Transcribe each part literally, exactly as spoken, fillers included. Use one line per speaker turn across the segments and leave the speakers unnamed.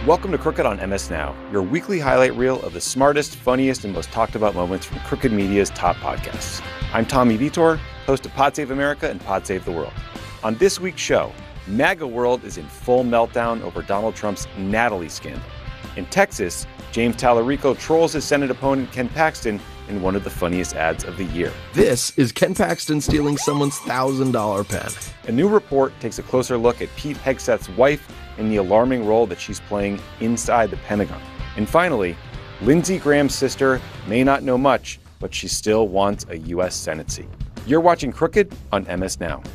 Welcome to Crooked on M S Now, your weekly highlight reel of the smartest, funniest, and most talked about moments from Crooked Media's top podcasts. I'm Tommy Vitor, host of Pod Save America and Pod Save the World. On this week's show, MAGA world is in full meltdown over Donald Trump's Natalie scandal. In Texas, James Tallarico trolls his Senate opponent Ken Paxton in one of the funniest ads of the year.
This is Ken Paxton stealing someone's one thousand dollars pen.
A new report takes a closer look at Pete Hegseth's wife and the alarming role that she's playing inside the Pentagon. And finally, Lindsey Graham's sister may not know much, but she still wants a U S Senate seat. You're watching Crooked on M S Now.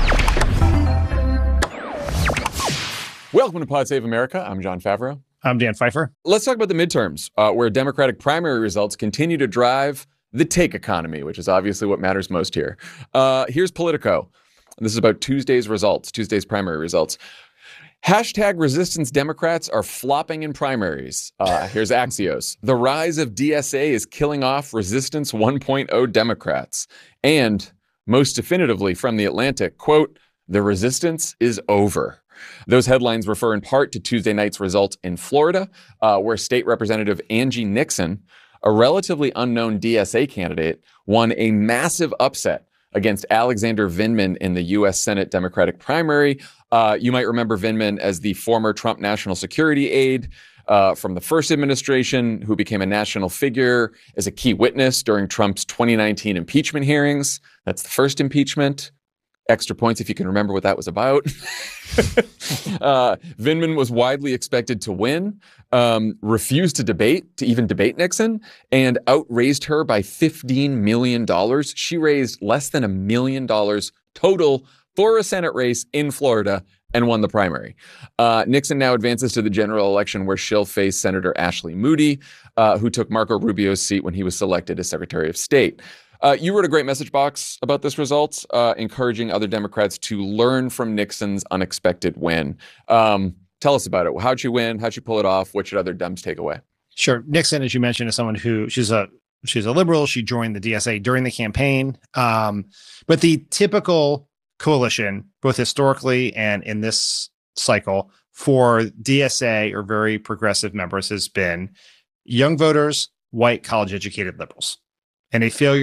Welcome to Pod Save America. I'm John Favreau.
I'm Dan Pfeiffer.
Let's talk about the midterms, uh, where Democratic primary results continue to drive the take economy, which is obviously what matters most here. Uh, here's Politico. This is about Tuesday's results, Tuesday's primary results. Hashtag resistance Democrats are flopping in primaries. Uh, here's Axios. The rise of D S A is killing off resistance one point oh Democrats. And most definitively from The Atlantic, quote, the resistance is over. Those headlines refer in part to Tuesday night's results in Florida, uh, where State Representative Angie Nixon, a relatively unknown D S A candidate, won a massive upset against Alexander Vindman in the U S Senate Democratic primary. Uh, you might remember Vindman as the former Trump national security aide uh, from the first administration, who became a national figure as a key witness during Trump's twenty nineteen impeachment hearings. That's the first impeachment. Extra points if you can remember what that was about. uh, Vindman was widely expected to win, um, refused to debate, to even debate Nixon, and outraised her by fifteen million dollars. She raised less than a million dollars total for a Senate race in Florida and won the primary. Uh, Nixon now advances to the general election, where she'll face Senator Ashley Moody, uh, who took Marco Rubio's seat when he was selected as Secretary of State. Uh, you wrote a great message box about this result, uh, encouraging other Democrats to learn from Nixon's unexpected win. Um, tell us about it. How'd she win? How'd she pull it off? What should other Dems take away?
Sure. Nixon, as you mentioned, is someone who she's a she's a liberal. She joined the D S A during the campaign. Um, but the typical coalition, both historically and in this cycle, for D S A or very progressive members has been young voters, white, college-educated liberals. And a failure